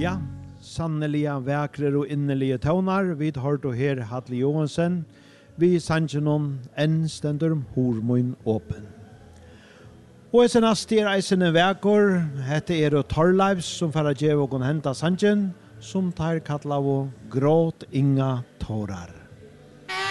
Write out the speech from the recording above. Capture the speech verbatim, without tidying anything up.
Ja, sanneliga väkrer och innerliga tonar. Vi har då här Hadley Johansen. Vi sannsyn om en stendur hormoin åpen. Og eisen astir eisen vekor, hette er og Torleifs som fara djev og henta sannsyn, som tar kalla og gråt inga tårar.